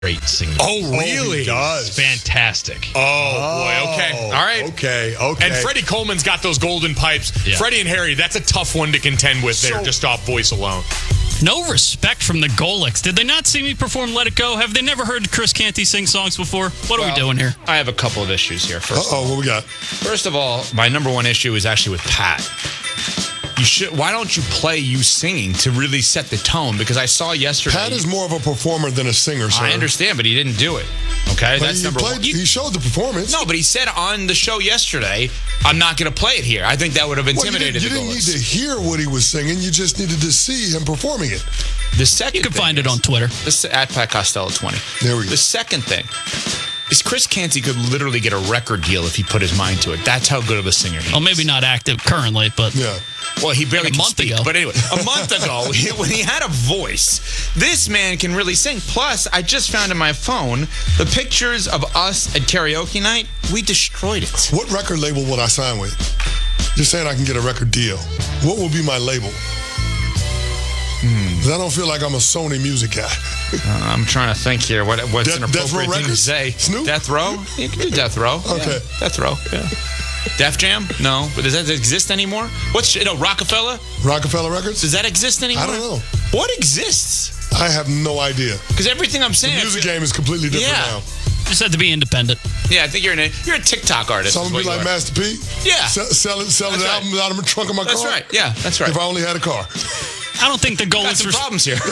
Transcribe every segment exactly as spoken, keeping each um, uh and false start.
great singer. Oh, really? Oh, he does. Fantastic. Oh, boy. Okay. All right. Okay. Okay. And Freddie Coleman's got those golden pipes. Yeah. Freddie and Harry, that's a tough one to contend with there, So- just off voice alone. No respect from the Golics. Did they not see me perform Let It Go? Have they never heard Chris Canty sing songs before? What are Well, we doing here? I have a couple of issues here. First, Uh-oh, what we got? first of all, my number one issue is actually with Pat. You should. Why don't you play you singing to really set the tone? Because I saw yesterday. Pat is more of a performer than a singer, sir. I understand, but he didn't do it. Okay, But that's he, number played, one. he showed the performance. No, but he said on the show yesterday, "I'm not going to play it here." I think that would have Well, you intimidated didn't, you the didn't Golics. need to hear what he was singing. You just needed to see him performing it. The second, You can thing find it is- on Twitter. This at Pat Costello twenty. There we go. The second thing is Chris Canty could literally get a record deal if he put his mind to it. That's how good of a singer he Well, is. maybe not active currently, but Yeah. Well, he barely Like a can month speak. ago. But anyway, a month ago, he- when he had a voice, this man can really sing. Plus, I just found in my phone the pictures of us at karaoke night. We destroyed it. What record label would I sign with? You're saying I can get a record deal. What will be my label? Because I don't feel like I'm a Sony music guy. Uh, I'm trying to think here. What, what's Death- an Death Row appropriate thing to Records? say? Snoop? Death Row? You can do Death Row. Okay. Yeah, Death Row, yeah. Def Jam? No. But does that exist anymore? What's, no, Rockefeller? Rockefeller Records? Does that exist anymore? I don't know. What exists? I have no idea. Because everything I'm saying. The music game is completely different Yeah. now. just have to be independent. Yeah, I think you're, in a, you're a TikTok artist. Some is would what be you like are. Master P. Yeah. Sell, selling selling That's right. albums out of the trunk of my That's car. right. Yeah, that's right. If I only had a car. I don't think the Got Golics some res- problems here.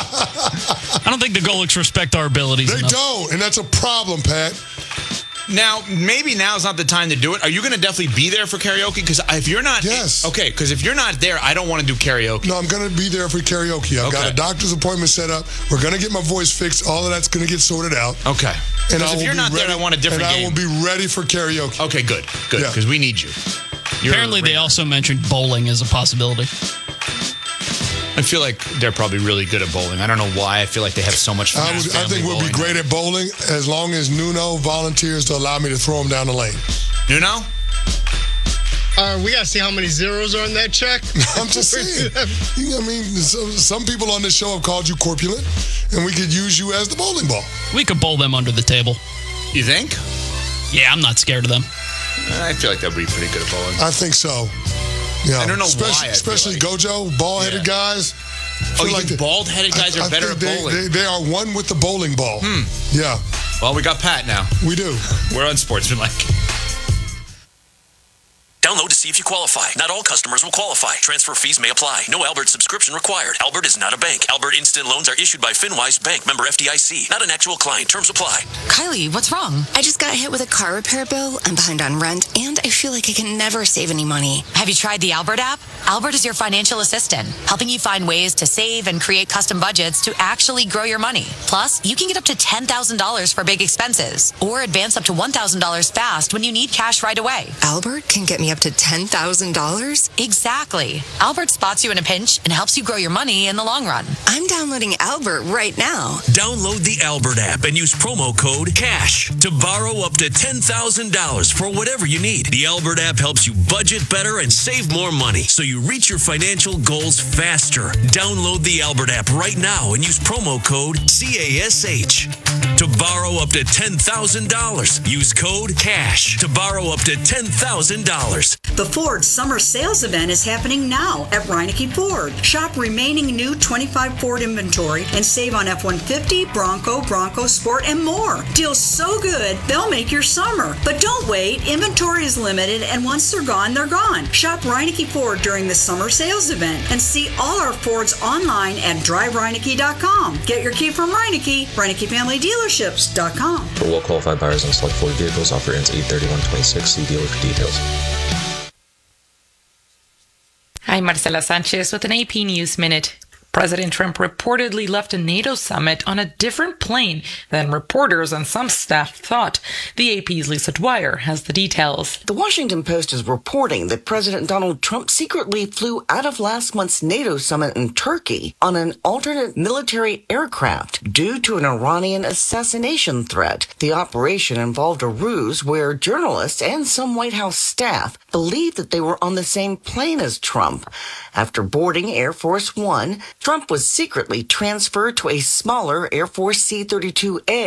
I don't think the Golics respect our abilities They enough. don't, and that's a problem, Pat. Now, maybe now's not the time to do it. Are you going to definitely be there for karaoke? Because if you're not, Yes. Okay, because if you're not there, I don't want to do karaoke. No, I'm going to be there for karaoke. I've got Okay. a doctor's appointment set up. We're going to get my voice fixed. All of that's going to get sorted out. Okay. And Because I if will you're be not ready, there, I want a different and game. I will be ready for karaoke. Okay, good, good, Yeah. because we need you. You're Apparently, a they ringer. also mentioned bowling as a possibility. I feel like they're probably really good at bowling. I don't know why. I feel like they have so much fun. I, would, I think we'll be great at bowling as long as Nuno volunteers to allow me to throw him down the lane. Nuno? Uh, we got to see how many zeros are in that check. I'm just saying. You know, I mean, some, some people on this show have called you corpulent, and we could use you as the bowling ball. We could bowl them under the table. You think? Yeah, I'm not scared of them. I feel like they'll be pretty good at bowling. I think so. Yeah. I don't know especially, why I feel Especially like- Gojo, bald-headed Yeah. guys. Oh, feel you like think the- bald-headed guys I- are I better at think they, bowling? They, they are one with the bowling ball. Hmm. Yeah, Well, we got Pat now. we do. We're unsportsmanlike. Download to see if you qualify. Not all customers will qualify. Transfer fees may apply. No Albert subscription required. Albert is not a bank. Albert Instant Loans are issued by FinWise Bank, member F D I C. Not an actual client. Terms apply. Kylie, what's wrong? I just got hit with a car repair bill. I'm behind on rent, and I feel like I can never save any money. Have you tried the Albert app? Albert is your financial assistant, helping you find ways to save and create custom budgets to actually grow your money. Plus, you can get up to ten thousand dollars for big expenses or advance up to one thousand dollars fast when you need cash right away. Albert can get me up to ten thousand dollars? Exactly. Albert spots you in a pinch and helps you grow your money in the long run. I'm downloading Albert right now. Download the Albert app and use promo code CASH to borrow up to ten thousand dollars for whatever you need. The Albert app helps you budget better and save more money so you reach your financial goals faster. Download the Albert app right now and use promo code CASH to borrow up to ten thousand dollars. Use code CASH to borrow up to ten thousand dollars. The Ford Summer Sales Event is happening now at Reineke Ford. Shop remaining new twenty-five Ford inventory and save on F one fifty, Bronco, Bronco Sport, and more. Deals so good, they'll make your summer. But don't wait. Inventory is limited, and once they're gone, they're gone. Shop Reineke Ford during the Summer Sales Event and see all our Fords online at drive reineke dot com. Get your key from Reineke, Reineke Family Dealerships dot com. For well-qualified buyers on select Ford vehicles, offer ends eight thirty-one twenty-six. See dealer for details. Hi, Marcela Sanchez with an A P News Minute. President Trump reportedly left a NATO summit on a different plane than reporters and some staff thought. The A P's Lisa Dwyer has the details. The Washington Post is reporting that President Donald Trump secretly flew out of last month's NATO summit in Turkey on an alternate military aircraft due to an Iranian assassination threat. The operation involved a ruse where journalists and some White House staff believed that they were on the same plane as Trump. After boarding Air Force One, Trump was secretly transferred to a smaller Air Force C thirty-two A